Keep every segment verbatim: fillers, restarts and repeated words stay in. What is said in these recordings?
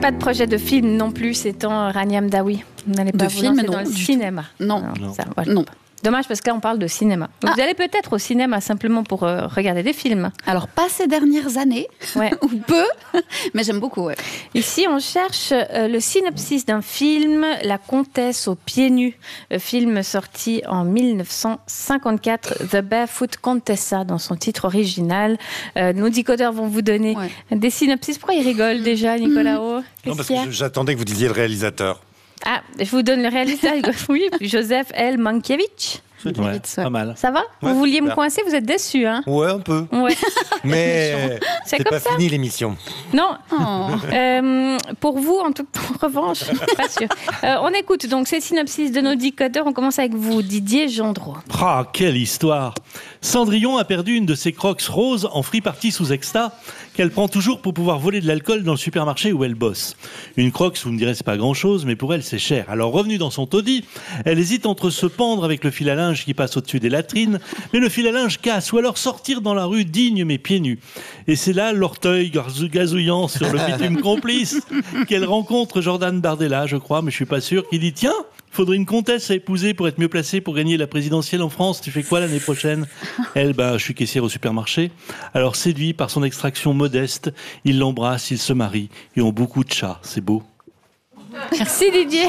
Pas de projet de film non plus, étant Rania Mdaoui. Vous n'allez pas de vous film, lancer non, dans le du cinéma. Non, Alors, non. ça, voilà. non. Dommage parce que là on parle de cinéma. Donc, ah. Vous allez peut-être au cinéma simplement pour euh, regarder des films. Alors pas ces dernières années, ouais. ou peu, mais j'aime beaucoup. Ouais. Ici on cherche euh, le synopsis d'un film, La Comtesse aux pieds nus, le film sorti en mille neuf cent cinquante-quatre, The Barefoot Contessa dans son titre original. Euh, nos décodeurs vont vous donner ouais. des synopsis. Pourquoi ils rigolent déjà, Nicolas O? Non, parce que j'attendais que vous disiez le réalisateur. Ah, je vous donne le réalisateur. Oui, Joseph L. Mankiewicz. Ouais, pas mal. Ça va? Ouais, vous vouliez super. me coincer, vous êtes déçus, hein? Ouais, un peu. Ouais. Mais c'est, c'est pas ça. Fini l'émission. Non. Oh. Euh, pour vous, en, tout, en revanche, pas sûr. Euh, on écoute donc ces synopsis de nos décodeurs. On commence avec vous, Didier Gendreau. Ah, quelle histoire! Cendrillon a perdu une de ses crocs roses en free party sous exta qu'elle prend toujours pour pouvoir voler de l'alcool dans le supermarché où elle bosse. Une crocs, vous me direz, c'est pas grand-chose, mais pour elle, c'est cher. Alors, revenue dans son taudis, elle hésite entre se pendre avec le fil à linge qui passe au-dessus des latrines, mais le fil à linge casse, ou alors sortir dans la rue digne mais pieds nus. Et c'est là, l'orteil gazouillant sur le bitume complice, qu'elle rencontre Jordan Bardella, je crois, mais je suis pas sûr, qui dit « Tiens, faudrait une comtesse à épouser pour être mieux placée pour gagner la présidentielle en France. Tu fais quoi l'année prochaine ?» Elle, ben, je suis caissière au supermarché. Alors, séduit par son extraction modeste, il l'embrasse, ils se marient. Ils ont beaucoup de chats. C'est beau. Merci Didier.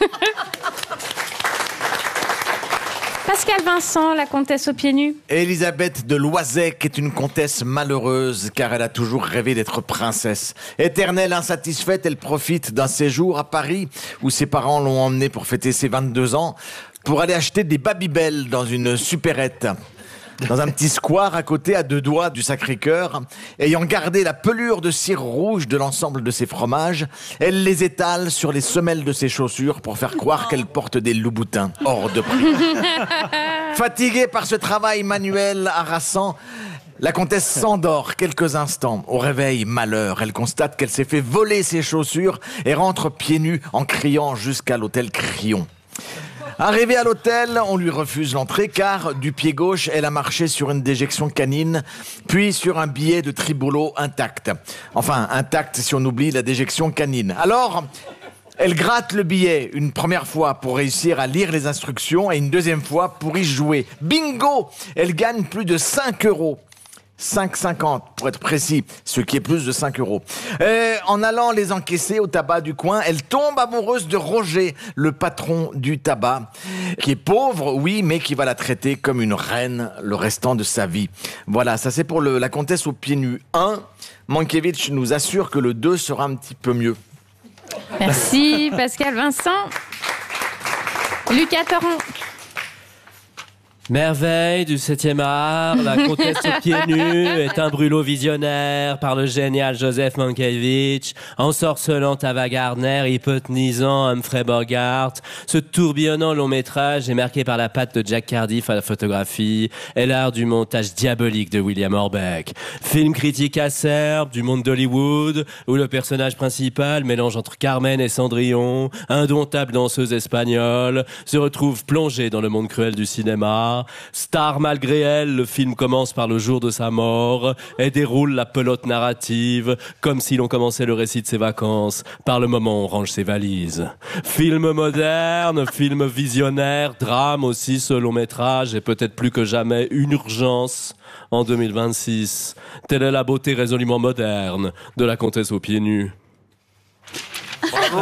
Pascal Vincent, La Comtesse aux pieds nus. Elisabeth de Loisec est une comtesse malheureuse car elle a toujours rêvé d'être princesse. Éternelle insatisfaite, elle profite d'un séjour à Paris où ses parents l'ont emmenée pour fêter ses vingt-deux ans pour aller acheter des Babybel dans une supérette. Dans un petit square à côté, à deux doigts du Sacré-Cœur, ayant gardé la pelure de cire rouge de l'ensemble de ses fromages, elle les étale sur les semelles de ses chaussures pour faire croire qu'elle porte des loups-boutins hors de prix. Fatiguée par ce travail manuel harassant, la comtesse s'endort quelques instants. Au réveil, malheur, elle constate qu'elle s'est fait voler ses chaussures et rentre pieds nus en criant jusqu'à l'hôtel Crillon. Arrivée à l'hôtel, on lui refuse l'entrée car du pied gauche, elle a marché sur une déjection canine, puis sur un billet de Tribolo intact. Enfin, intact si on oublie la déjection canine. Alors, elle gratte le billet une première fois pour réussir à lire les instructions et une deuxième fois pour y jouer. Bingo! Elle gagne plus de cinq euros. cinq euros cinquante pour être précis, ce qui est plus de cinq euros. Et en allant les encaisser au tabac du coin, elle tombe amoureuse de Roger, le patron du tabac, qui est pauvre, oui, mais qui va la traiter comme une reine le restant de sa vie. Voilà, ça c'est pour le, La Comtesse aux pieds nus un. Mankiewicz nous assure que le deux sera un petit peu mieux. Merci Pascal Vincent. Lucas Torrent. Merveille du septième art, La Comtesse aux pieds nus est un brûlot visionnaire par le génial Joseph Mankiewicz, ensorcelant Ava Gardner, hypnotisant Humphrey Bogart. Ce tourbillonnant long métrage est marqué par la patte de Jack Cardiff à la photographie et l'art du montage diabolique de William Orbeck. Film critique acerbe du monde d'Hollywood, où le personnage principal, mélange entre Carmen et Cendrillon, indomptable danseuse espagnole, se retrouve plongé dans le monde cruel du cinéma. Star malgré elle, le film commence par le jour de sa mort et déroule la pelote narrative comme si l'on commençait le récit de ses vacances par le moment où on range ses valises. Film moderne, film visionnaire, drame aussi, ce long métrage et peut-être plus que jamais une urgence en deux mille vingt-six. Telle est la beauté résolument moderne de La Comtesse aux pieds nus. Bravo.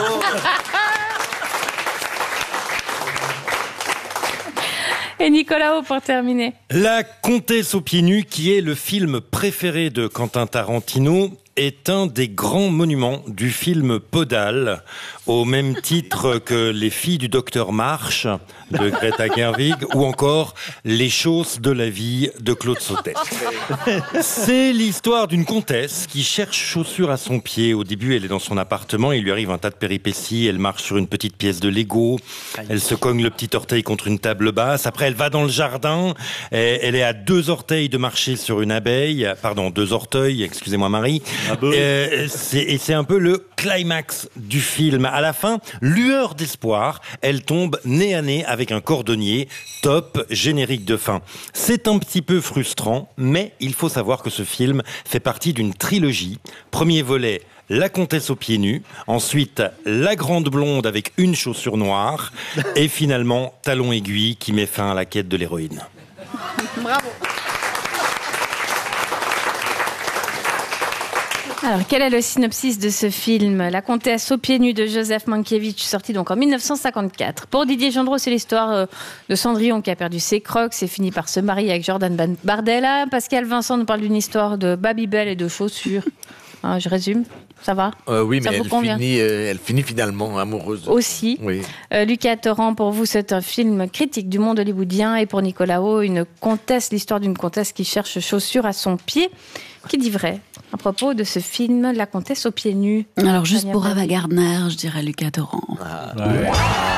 Et Nicolas O pour terminer. La Comtesse aux pieds nus, qui est le film préféré de Quentin Tarantino, est un des grands monuments du film Podal, au même titre que Les filles du docteur March de Greta Gerwig ou encore Les choses de la vie de Claude Sautet. C'est l'histoire d'une comtesse qui cherche chaussures à son pied. Au début, elle est dans son appartement, il lui arrive un tas de péripéties, elle marche sur une petite pièce de Lego, elle se cogne le petit orteil contre une table basse, après elle va dans le jardin, elle est à deux orteils de marcher sur une abeille, pardon, deux orteils, excusez-moi Marie, Ah bah oui. Euh, c'est, et c'est un peu le climax du film. À la fin, lueur d'espoir, elle tombe nez à nez avec un cordonnier. Top, générique de fin. C'est un petit peu frustrant, mais il faut savoir que ce film fait partie d'une trilogie. Premier volet, La comtesse aux pieds nus, ensuite La grande blonde avec une chaussure noire, et finalement Talon aiguille qui met fin à la quête de l'héroïne. Bravo. Alors, quel est le synopsis de ce film ? La comtesse aux pieds nus de Joseph Mankiewicz, sorti donc en dix-neuf cent cinquante-quatre. Pour Didier Gendreau, c'est l'histoire euh, de Cendrillon qui a perdu ses crocs et finit par se marier avec Jordan Ban- Bardella. Pascal Vincent nous parle d'une histoire de Babybel et de chaussures. Hein, je résume, ça va ? Euh, oui, Ça mais vous elle convient finit, euh, elle finit finalement amoureuse. Aussi. Oui. Euh, Lucas Torrent, pour vous, c'est un film critique du monde hollywoodien. Et pour Nicolas O, une comtesse, l'histoire d'une comtesse qui cherche chaussures à son pied. Qui dit vrai à propos de ce film, La comtesse aux pieds nus ? Alors, juste Tania pour Barry. Ava Gardner, je dirais Lucas Torrent. Ouais.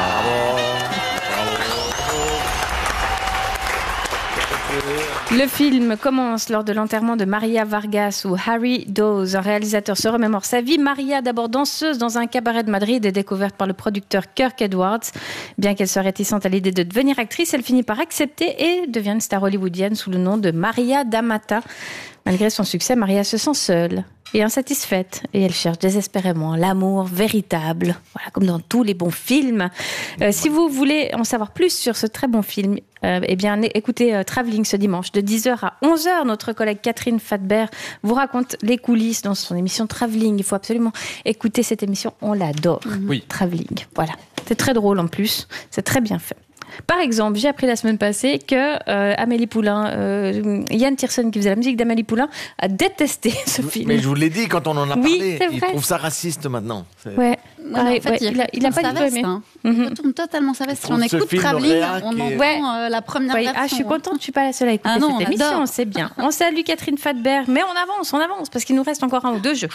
Le film commence lors de l'enterrement de Maria Vargas où Harry Dawes, un réalisateur, se remémore sa vie. Maria, d'abord danseuse dans un cabaret de Madrid, est découverte par le producteur Kirk Edwards. Bien qu'elle soit réticente à l'idée de devenir actrice, elle finit par accepter et devient une star hollywoodienne sous le nom de Maria D'Amata. Malgré son succès, Maria se sent seule et insatisfaite et elle cherche désespérément l'amour véritable, voilà, comme dans tous les bons films. Euh, si vous voulez en savoir plus sur ce très bon film, euh, eh bien écoutez euh, Travelling ce dimanche de dix heures à onze heures. Notre collègue Catherine Fadbert vous raconte les coulisses dans son émission Travelling. Il faut absolument écouter cette émission, on l'adore. Oui. Travelling, voilà. C'est très drôle en plus, c'est très bien fait. Par exemple, j'ai appris la semaine passée que euh, Amélie Poulain, euh, Yann Tiersen qui faisait la musique d'Amélie Poulain, a détesté ce film. Mais je vous l'ai dit quand on en a Oui, parlé. c'est Il vrai. trouve ça raciste maintenant. C'est- Ouais. Ouais, Ouais, en fait, ouais, il, il a, il a pas sa du tout veste, aimé. hein. Mhm. Il retourne totalement sa veste. Si on trouve ce écoute film Travelling, réac on et- entend Ouais. euh, la première Ouais, version. ah, je suis hein. contente, je suis pas la seule à écouter Ah non, on cette émission, adore. c'est bien. On salue Catherine Fadbert, mais on avance, on avance, parce qu'il nous reste encore un ou deux jeux.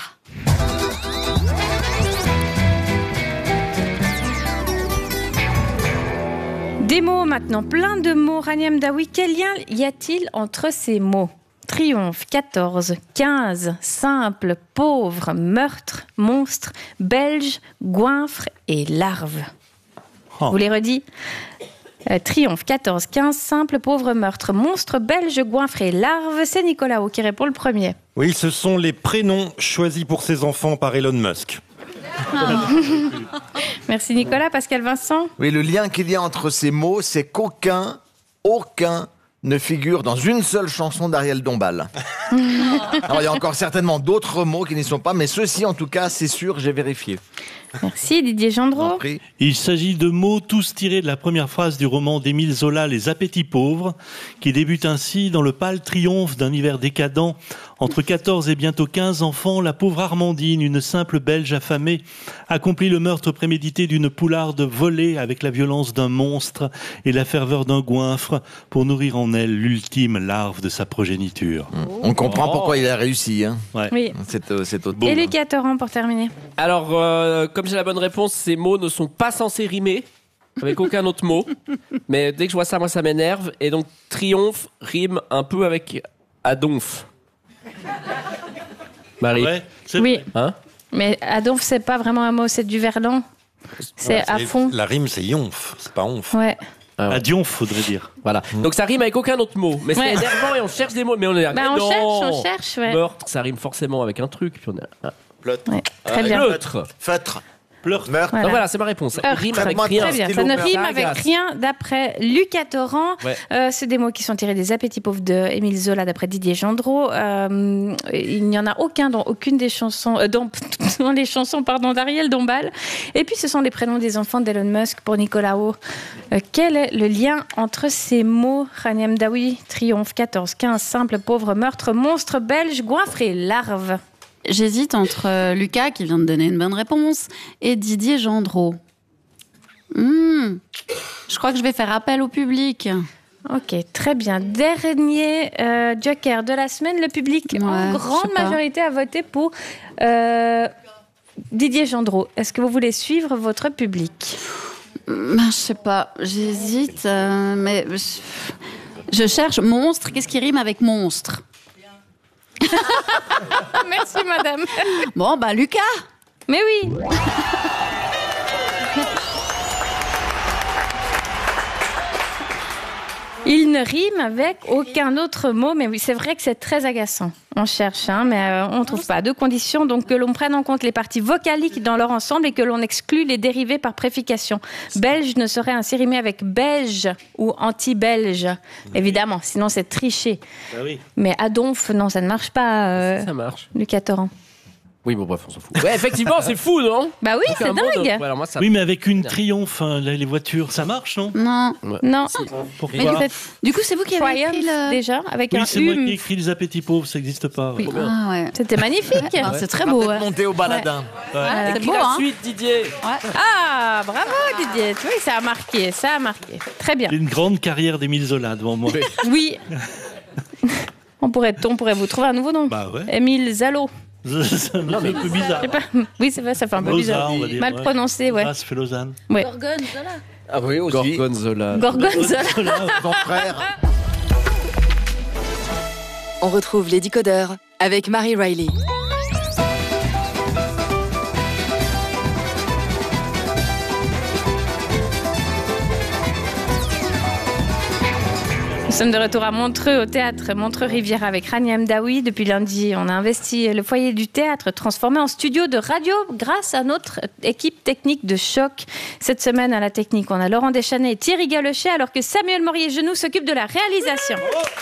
Des mots maintenant, plein de mots. Rania Mdaoui, quel lien y a-t-il entre ces mots ? Triomphe, quatorze, quinze, simple, pauvre, meurtre, monstre, belge, goinfre et larve. Oh. Vous les redis ? Euh, Triomphe, quatorze, quinze, simple, pauvre, meurtre, monstre, belge, goinfre et larve. C'est Nicolas O qui répond le premier. Oui, ce sont les prénoms choisis pour ses enfants par Elon Musk. Merci Nicolas. Pascal Vincent ? Oui, le lien qu'il y a entre ces mots, c'est qu'aucun, aucun ne figure dans une seule chanson d'Ariel Dombal. Alors, il y a encore certainement d'autres mots qui n'y sont pas, mais ceux-ci, en tout cas, c'est sûr, j'ai vérifié. Merci Didier Gendreau. Compris. Il s'agit de mots tous tirés de la première phrase du roman d'Émile Zola, Les Appétits pauvres, qui débute ainsi dans le pâle triomphe d'un hiver décadent. Entre quatorze et bientôt quinze enfants, la pauvre Armandine, une simple Belge affamée, accomplit le meurtre prémédité d'une poularde volée avec la violence d'un monstre et la ferveur d'un goinfre pour nourrir en elle l'ultime larve de sa progéniture. On comprend pourquoi il a réussi, hein, Ouais. Oui. cet, euh, cet autre. Et Lucas Torrent pour terminer. Alors, euh, comme j'ai la bonne réponse, ces mots ne sont pas censés rimer avec aucun autre mot. Mais dès que je vois ça, moi, ça m'énerve. Et donc, triomphe rime un peu avec Adonf. Marie. Ouais, c'est Oui, vrai. Hein mais Adolphe, c'est pas vraiment un mot, c'est du verlan. C'est à Et fond. La rime, c'est yonf, c'est pas onf. Ouais. Ah ouais. À Dion, faudrait dire. Voilà. Donc, ça rime avec aucun autre mot. Mais c'est Ouais. énervant et on cherche des mots. Mais on est là. Bah, mais on non. cherche, on cherche, ouais. Meurtre, ça rime forcément avec un truc. Puis on est là. Ouais, très Ah, bien. L'autre. Feutre, Pleure. meurtre. Voilà. Donc voilà, c'est ma réponse. Ça Heurtre. rime avec Très rien. Très bien, ça stylo, ne meurtre. rime Ça avec agace. rien d'après Lucas Torrent. Ouais. Euh, c'est des mots qui sont tirés des Appétits pauvres de Émile Zola d'après Didier Gendreau. Euh, il n'y en a aucun dans aucune des chansons, euh, dans, dans les chansons pardon, d'Ariel Dombal. Et puis ce sont les prénoms des enfants d'Elon Musk pour Nicolas O. Euh, quel est le lien entre ces mots ? Rania Mdaoui, triomphe, quatorze, quinze, simple, pauvre, meurtre, monstre, belge, goinfre et larve. J'hésite entre euh, Lucas, qui vient de donner une bonne réponse, et Didier Gendreau. Hmm. Je crois que je vais faire appel au public. Ok, très bien. Dernier euh, joker de la semaine. Le public, Ouais, en je grande sais pas. majorité, a voté pour euh, Didier Gendreau. Est-ce que vous voulez suivre votre public ? Ben, je sais pas, j'hésite, euh, mais je cherche monstre. Qu'est-ce qui rime avec monstre ? Merci, madame. Bon, bah, Lucas. Mais oui. Il ne rime avec aucun autre mot, mais oui, c'est vrai que c'est très agaçant. On cherche, hein, mais euh, on ne trouve pas. Deux conditions, donc que l'on prenne en compte les parties vocaliques dans leur ensemble et que l'on exclue les dérivés par préfication. Belge ne saurait ainsi rimer avec beige ou anti-belge, évidemment, sinon c'est tricher. Bah oui. Mais Adonf, non, ça ne marche pas, euh, Ça marche. Lucas Torrent. Oui, bon, bref, on s'en fout. Ouais, effectivement, c'est fou, non? Bah oui, c'est Un monde- dingue. Ouais, alors moi, ça... Oui, mais avec une Triomphe, hein, là, les voitures, ça marche, non? Non. Non, Pourquoi? mais c'est Du coup, c'est vous qui avez écrit Triumph le... déjà, avec Oui, un c'est moi hum. qui ai écrit Les Appétits pauvres, ça n'existe pas. Oui. Ah ouais. C'était magnifique. Ah, c'est très On va beau. peut-être Ouais. monter au baladin. Voilà. C'est beau, La hein. suite, Didier. Ah, bravo Didier. Oui, ça a marqué, ça a marqué. Très bien. J'ai une grande carrière d'Émile Zola devant moi. Oui. on, pourrait, on pourrait vous trouver un nouveau nom. Bah ouais. Émile Zalo. C'est un peu bizarre. Je sais pas. Oui, c'est vrai, ça fait un peu Lausanne, bizarre. on va dire, Mal ouais. prononcé, ouais. Ah, ça fait Lausanne. ouais. Ah oui, aussi. Gorgonzola. Gorgonzola. Ton frère. On retrouve les décodeurs avec Marie Riley. Nous sommes de retour à Montreux, au théâtre Montreux-Riviera avec Rania Mdaoui. Depuis lundi, on a investi le foyer du théâtre, transformé en studio de radio grâce à notre équipe technique de choc. Cette semaine, à la technique, on a Laurent Deschanel et Thierry Galochet, alors que Samuel Morier-Genoux s'occupe de la réalisation.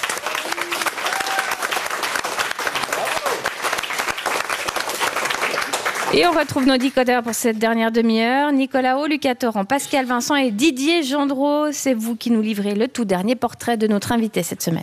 Et on retrouve nos décodeurs pour cette dernière demi-heure. Nicolas Haut, Lucas Torrent, Pascal Vincent et Didier Gendreau. C'est vous qui nous livrez le tout dernier portrait de notre invité cette semaine.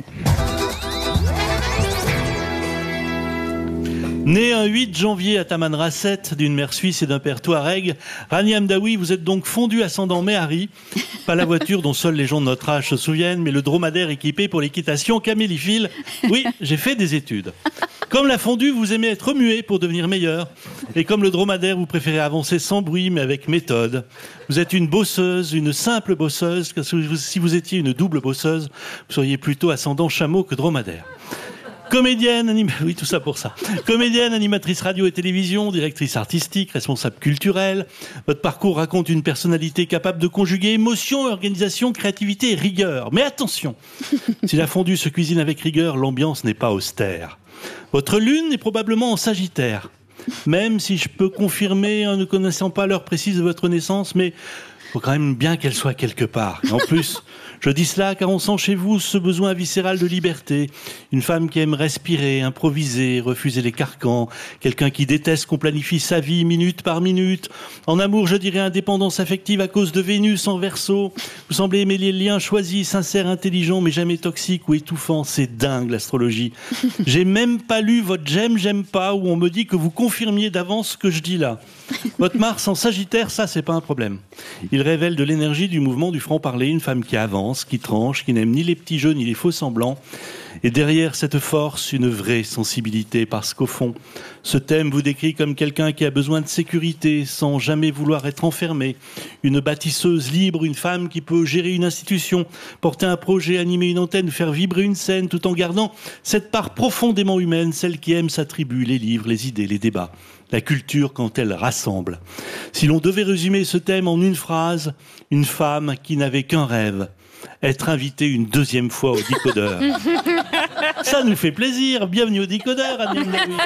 Né un huit janvier à Tamanrasset, d'une mère suisse et d'un père touareg, Rania Mdaoui, vous êtes donc fondu ascendant Méhari. Pas la voiture dont seuls les gens de notre âge se souviennent, mais le dromadaire équipé pour l'équitation camélifile. Oui, j'ai fait des études. Comme la fondue, vous aimez être muet pour devenir meilleur. Et comme le dromadaire, vous préférez avancer sans bruit, mais avec méthode. Vous êtes une bosseuse, une simple bosseuse, car si vous étiez une double bosseuse, vous seriez plutôt ascendant chameau que dromadaire. Comédienne, anim... oui, tout ça pour ça. Comédienne, animatrice radio et télévision, directrice artistique, responsable culturelle. Votre parcours raconte une personnalité capable de conjuguer émotion, organisation, créativité et rigueur. Mais attention, si la fondue se cuisine avec rigueur, l'ambiance n'est pas austère. Votre lune est probablement en Sagittaire. Même si je peux confirmer en ne connaissant pas l'heure précise de votre naissance, mais faut quand même bien qu'elle soit quelque part. Et en plus, je dis cela car on sent chez vous ce besoin viscéral de liberté. Une femme qui aime respirer, improviser, refuser les carcans. Quelqu'un qui déteste qu'on planifie sa vie minute par minute. En amour, je dirais indépendance affective à cause de Vénus en Verseau. Vous semblez aimer les liens choisis, sincères, intelligents, mais jamais toxiques ou étouffants. C'est dingue, l'astrologie. J'ai même pas lu votre j'aime, j'aime pas, où on me dit que vous confirmiez d'avance ce que je dis là. Votre Mars en Sagittaire, ça, c'est pas un problème. Il révèle de l'énergie du mouvement du franc-parler, une femme qui avance, qui tranche, qui n'aime ni les petits jeux ni les faux semblants. Et derrière cette force, une vraie sensibilité, parce qu'au fond, ce thème vous décrit comme quelqu'un qui a besoin de sécurité, sans jamais vouloir être enfermé. Une bâtisseuse libre, une femme qui peut gérer une institution, porter un projet, animer une antenne, faire vibrer une scène, tout en gardant cette part profondément humaine, celle qui aime sa tribu, les livres, les idées, les débats. La culture quand elle rassemble. Si l'on devait résumer ce thème en une phrase, une femme qui n'avait qu'un rêve, être invitée une deuxième fois au Décodeur. Ça nous fait plaisir. Bienvenue au Décodeur, Rania Mdaoui.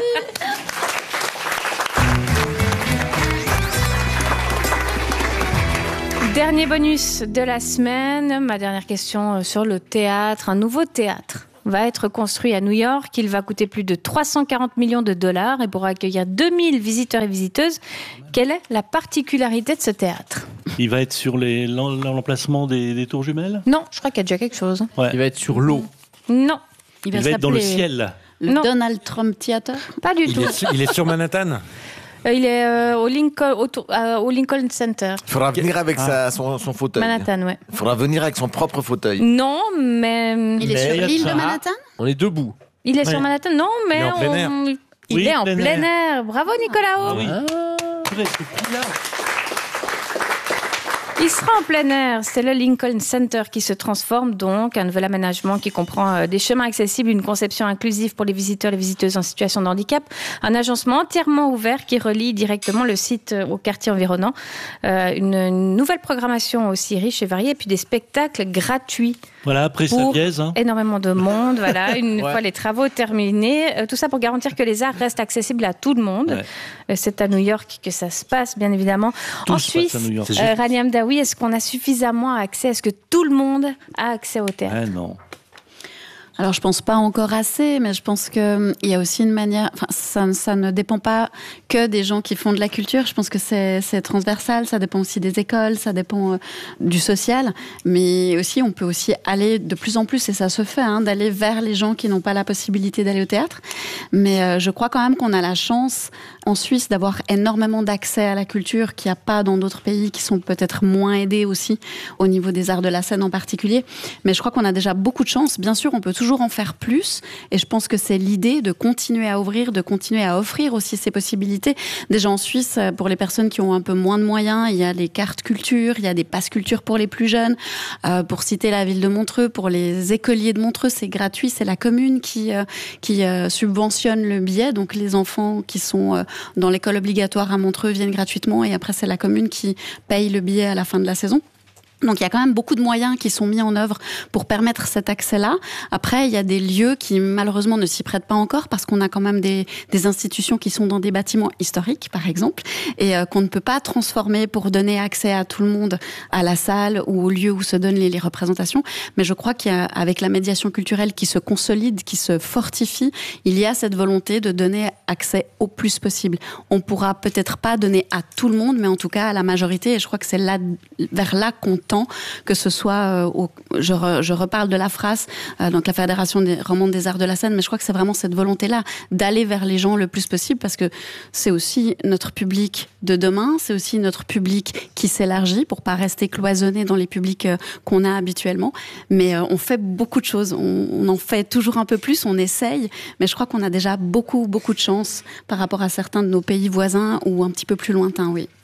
Dernier bonus de la semaine. Ma dernière question sur le théâtre. Un nouveau théâtre va être construit à New York. Il va coûter plus de trois cent quarante millions de dollars et pourra accueillir deux mille visiteurs et visiteuses. Quelle est la particularité de ce théâtre ? Il va être sur les, l'emplacement des, des tours jumelles ? Non, je crois qu'il y a déjà quelque chose. Ouais. Il va être sur l'eau. Non, Il va être dans le ciel. Le Non. Donald Trump Theater. pas du Il tout. est, su- il est sur Manhattan. Euh, Il est euh, au, Lincoln, au, tour- euh, au Lincoln Center, Il faudra venir avec sa, son, son fauteuil. Manhattan, ouais. Il faudra venir avec son propre fauteuil. Non, mais Il est Mais il y sur a l'île de ça. Manhattan. On est debout. il est Ouais. sur Manhattan. Non, mais Il est en plein on- air. il Oui, est en plein plein air. air. Bravo Nicolas Haut. Ah oui. Purée, c'est plus là. Il sera en plein air. C'est le Lincoln Center qui se transforme donc. Un nouvel aménagement qui comprend des chemins accessibles, une conception inclusive pour les visiteurs et les visiteuses en situation de handicap, un agencement entièrement ouvert qui relie directement le site au quartier environnant, euh, une, une nouvelle programmation aussi riche et variée, et puis des spectacles gratuits. Voilà, après sa dièse. Hein. Énormément de monde, voilà, une ouais. fois les travaux terminés. Euh, tout ça pour garantir que les arts restent accessibles à tout le monde. Ouais. Euh, c'est à New York que ça se passe, bien évidemment. Tout en Suisse, euh, Rani Hamdaoui, est-ce qu'on a suffisamment accès? Est-ce que tout le monde a accès au théâtre? Ah non. Alors, je pense pas encore assez, mais je pense qu'il y a aussi une manière... Enfin, ça, ça ne dépend pas que des gens qui font de la culture. Je pense que c'est, c'est transversal. Ça dépend aussi des écoles, ça dépend euh, du social. Mais aussi, on peut aussi aller de plus en plus, et ça se fait, hein, d'aller vers les gens qui n'ont pas la possibilité d'aller au théâtre. Mais euh, je crois quand même qu'on a la chance, en Suisse, d'avoir énormément d'accès à la culture qu'il n'y a pas dans d'autres pays qui sont peut-être moins aidés aussi, au niveau des arts de la scène en particulier. Mais je crois qu'on a déjà beaucoup de chance. Bien sûr, on peut toujours en faire plus, et je pense que c'est l'idée de continuer à ouvrir, de continuer à offrir aussi ces possibilités. Déjà en Suisse, pour les personnes qui ont un peu moins de moyens, il y a les cartes culture, il y a des passes culture pour les plus jeunes. Euh, pour citer la ville de Montreux, pour les écoliers de Montreux, c'est gratuit, c'est la commune qui euh, qui euh, subventionne le billet, donc les enfants qui sont euh, dans l'école obligatoire à Montreux viennent gratuitement, et après c'est la commune qui paye le billet à la fin de la saison. Donc il y a quand même beaucoup de moyens qui sont mis en œuvre pour permettre cet accès-là. Après, il y a des lieux qui malheureusement ne s'y prêtent pas encore, parce qu'on a quand même des, des institutions qui sont dans des bâtiments historiques, par exemple, et euh, qu'on ne peut pas transformer pour donner accès à tout le monde à la salle ou au lieu où se donnent les, les représentations. Mais je crois qu'avec la médiation culturelle qui se consolide, qui se fortifie, il y a cette volonté de donner accès au plus possible. On pourra peut-être pas donner à tout le monde, mais en tout cas à la majorité, et je crois que c'est là, vers là qu'on que ce soit, euh, au, je, re, je reparle de la F R A S, euh, donc la Fédération des romande des arts de la scène, mais je crois que c'est vraiment cette volonté-là d'aller vers les gens le plus possible, parce que c'est aussi notre public de demain, c'est aussi notre public qui s'élargit pour pas rester cloisonné dans les publics euh, qu'on a habituellement. Mais euh, on fait beaucoup de choses, on, on en fait toujours un peu plus, on essaye, mais je crois qu'on a déjà beaucoup, beaucoup de chance par rapport à certains de nos pays voisins ou un petit peu plus lointains, oui.